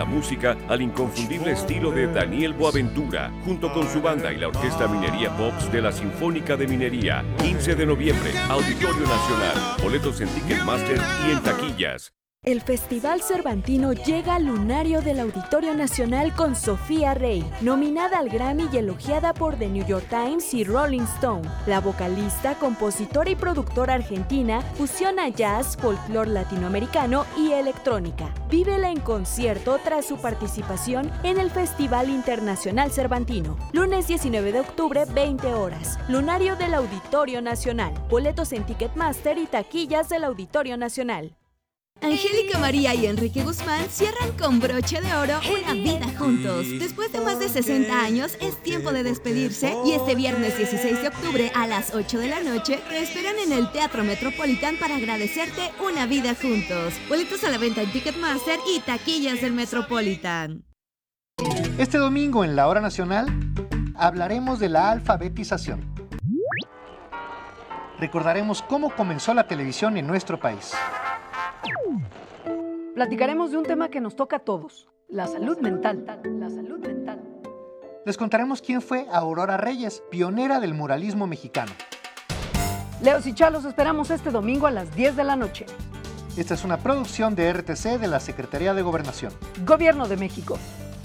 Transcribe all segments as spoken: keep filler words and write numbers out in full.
la música al inconfundible estilo de Daniel Boaventura, junto con su banda y la Orquesta Minería Pops de la Sinfónica de Minería. quince de noviembre, Auditorio Nacional. Boletos en Ticketmaster y en taquillas. El Festival Cervantino llega al lunario del Auditorio Nacional con Sofía Rey, nominada al Grammy y elogiada por The New York Times y Rolling Stone. La vocalista, compositora y productora argentina fusiona jazz, folclore latinoamericano y electrónica. Vívela en concierto tras su participación en el Festival Internacional Cervantino. Lunes diecinueve de octubre, veinte horas. Lunario del Auditorio Nacional. Boletos en Ticketmaster y taquillas del Auditorio Nacional. Angélica María y Enrique Guzmán cierran con broche de oro una vida juntos. Después de más de sesenta años, es tiempo de despedirse y este viernes dieciséis de octubre a las ocho de la noche te esperan en el Teatro Metropolitan para agradecerte una vida juntos. Boletos a la venta en Ticketmaster y taquillas del Metropolitan. Este domingo en la Hora Nacional hablaremos de la alfabetización. Recordaremos cómo comenzó la televisión en nuestro país. Platicaremos de un tema que nos toca a todos, la salud mental. La salud mental. Les contaremos quién fue Aurora Reyes, pionera del muralismo mexicano. Leos y Chalos esperamos este domingo a las diez de la noche. Esta es una producción de R T C de la Secretaría de Gobernación. Gobierno de México.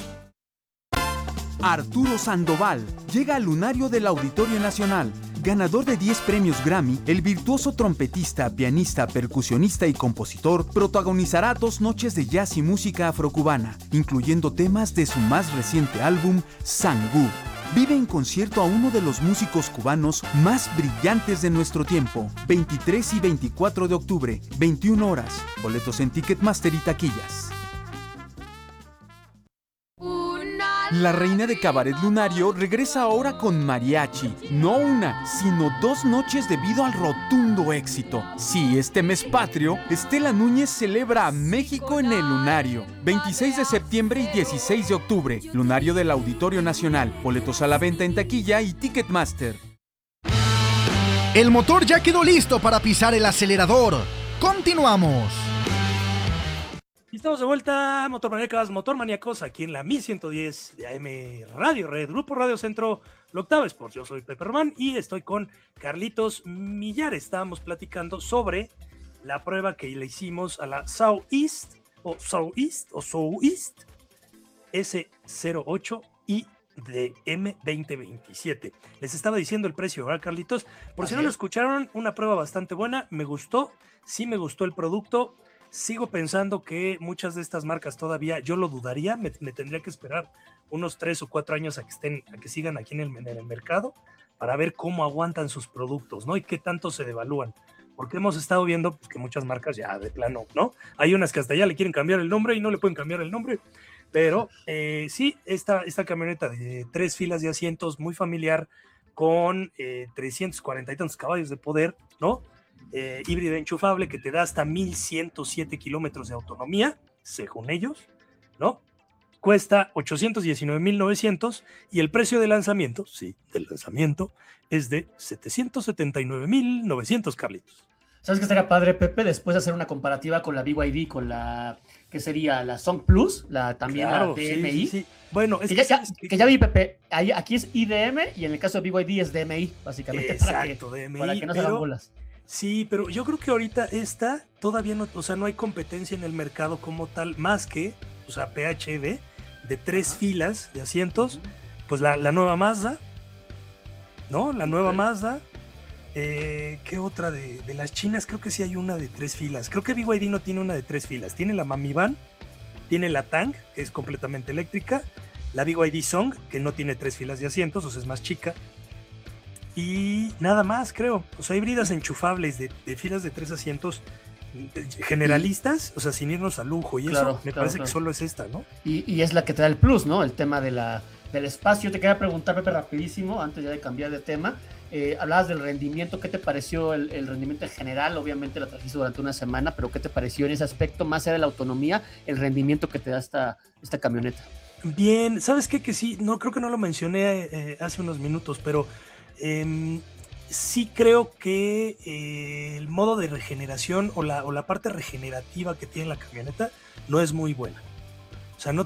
Arturo Sandoval llega al lunario del Auditorio Nacional. Ganador de diez premios Grammy, el virtuoso trompetista, pianista, percusionista y compositor protagonizará dos noches de jazz y música afrocubana, incluyendo temas de su más reciente álbum, Sangú. Vive en concierto a uno de los músicos cubanos más brillantes de nuestro tiempo, veintitrés y veinticuatro de octubre, veintiuna horas. Boletos en Ticketmaster y taquillas. La reina de Cabaret Lunario regresa ahora con mariachi. No una, sino dos noches debido al rotundo éxito. Sí, este mes patrio, Estela Núñez celebra a México en el Lunario. veintiséis de septiembre y dieciséis de octubre. Lunario del Auditorio Nacional. Boletos a la venta en taquilla y Ticketmaster. El motor ya quedó listo para pisar el acelerador. Continuamos. Estamos de vuelta, Motormaníacas, Motormaníacos, aquí en la mil ciento diez de A M Radio Red, Grupo Radio Centro, la Octava Sports. Yo soy Pepe Román y estoy con Carlitos Millares. Estábamos platicando sobre la prueba que le hicimos a la Southeast, o Southeast, o Southeast S cero ocho I D M veinte veintisiete. Les estaba diciendo el precio, ¿verdad, Carlitos? Por Así si no es. Lo escucharon, una prueba bastante buena, me gustó, sí me gustó el producto. Sigo pensando que muchas de estas marcas todavía, yo lo dudaría, me, me tendría que esperar unos tres o cuatro años a que estén, a que sigan aquí en el, en el mercado para ver cómo aguantan sus productos, ¿no? Y qué tanto se devalúan. Porque hemos estado viendo pues, que muchas marcas ya de plano, ¿no? Hay unas que hasta ya le quieren cambiar el nombre y no le pueden cambiar el nombre. Pero eh, sí, esta, esta camioneta de tres filas de asientos, muy familiar, con eh, trescientos cuarenta y tantos caballos de poder, ¿no? Eh, híbrida enchufable que te da hasta mil ciento siete kilómetros de autonomía, según ellos, ¿no? Cuesta ochocientos diecinueve mil novecientos y el precio de lanzamiento, sí, del lanzamiento, es de setecientos setenta y nueve mil novecientos, Carlitos. ¿Sabes qué estaría padre, Pepe? Después de hacer una comparativa con la B Y D, con la, ¿qué sería? La Song Plus, la también claro, la D M I. Sí, sí, sí. Bueno, es que, que, ya, que, que ya vi, Pepe, ahí, aquí es I D M y en el caso de B Y D es D M I, básicamente. Exacto, para que, D M I. Para que no se hagan bolas. Sí, pero yo creo que ahorita esta todavía no, o sea, no hay competencia en el mercado como tal, más que, o sea, P H E V de tres uh-huh. filas de asientos, uh-huh. pues la, la nueva Mazda, ¿no? La nueva okay. Mazda, eh, ¿qué otra de, de las chinas? Creo que sí hay una de tres filas, creo que B Y D no tiene una de tres filas, tiene la Mami Van, tiene la Tang, que es completamente eléctrica, la B Y D Song, que no tiene tres filas de asientos, o sea, es más chica, y nada más, creo. O sea, híbridas enchufables de, de filas de tres asientos generalistas, o sea, sin irnos a lujo y claro, eso, me claro, parece claro. que solo es esta, ¿no? Y, y es la que te da el plus, ¿no? El tema de la, del espacio. Te quería preguntar, Pepe, rapidísimo, antes ya de cambiar de tema. Eh, hablabas del rendimiento, ¿qué te pareció el, el rendimiento en general? Obviamente la trajiste durante una semana, pero ¿qué te pareció en ese aspecto, más allá de la autonomía, el rendimiento que te da esta, esta camioneta? Bien, ¿sabes qué? Que sí, no creo que no lo mencioné eh, hace unos minutos, pero Eh, sí creo que eh, el modo de regeneración o la, o la parte regenerativa que tiene la camioneta no es muy buena.